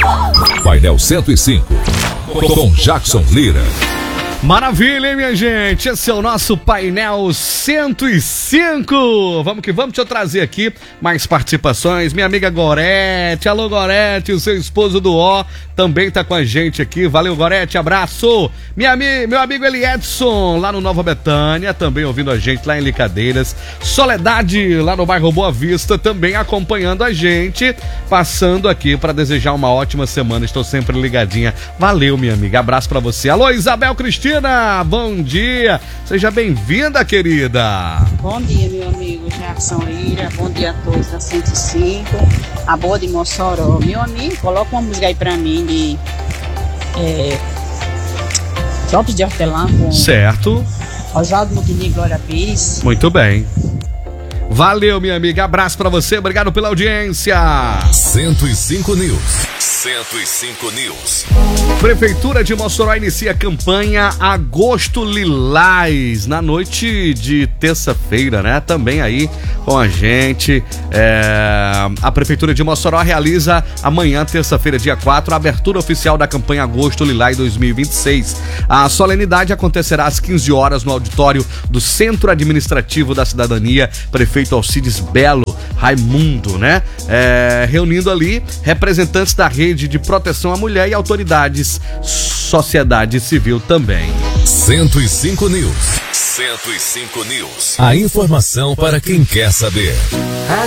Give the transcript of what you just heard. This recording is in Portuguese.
Painel 105, com Jackson Lira. Maravilha, hein, minha gente? Esse é o nosso Painel 105. Vamos que vamos, deixa eu trazer aqui mais participações. Minha amiga Gorete, alô Gorete, o seu esposo do O também tá com a gente aqui. Valeu, Gorete, abraço. Meu amigo Eliedson, lá no Nova Betânia, também ouvindo a gente lá em Licadeiras. Soledade, lá no bairro Boa Vista, também acompanhando a gente. Passando aqui para desejar uma ótima semana, estou sempre ligadinha. Valeu, minha amiga, abraço pra você. Alô, Isabel Cristina, bom dia, seja bem-vinda, querida. Bom dia, meu amigo Jackson Lira, bom dia a todos da 105, a boa de Mossoró. Meu amigo, coloca uma música aí pra mim de Jopes de Hortelã com Certo. Oswaldo Mutini e Glória Pires. Muito bem. Valeu, minha amiga, abraço pra você, obrigado pela audiência. 105 News. 105 News. Prefeitura de Mossoró inicia a campanha Agosto Lilás na noite de terça-feira, né? Também aí com a gente. A Prefeitura de Mossoró realiza amanhã, terça-feira, dia 4, a abertura oficial da campanha Agosto Lilás 2026. A solenidade acontecerá às 15 horas no auditório do Centro Administrativo da Cidadania, prefeito Alcides Belo Raimundo, né? Reunindo ali representantes da rede de proteção à mulher e autoridades, sociedade civil também. 105 News. 105 News. A informação para quem quer saber.